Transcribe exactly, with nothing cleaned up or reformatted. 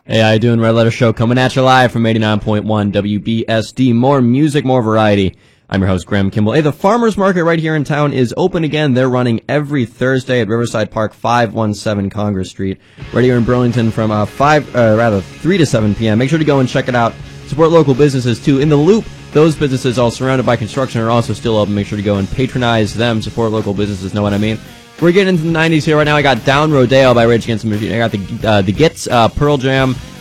Hey, how you doing? Red Letter Show coming at you live from eighty-nine point one W B S D. More music, more variety. I'm your host, Graham Kimball. Hey, the farmers market right here in town is open again. They're running every Thursday at Riverside Park, five one seven Congress Street, right here in Burlington from uh, five, uh, rather three to seven p.m. Make sure to go and check it out. Support local businesses too. In the Loop, those businesses all surrounded by construction are also still open. Make sure to go and patronize them. Support local businesses. Know what I mean? We're getting into the nineties here right now. I got Down Rodeo by Rage Against the Machine. I got the uh, the Gits, uh, Pearl Jam.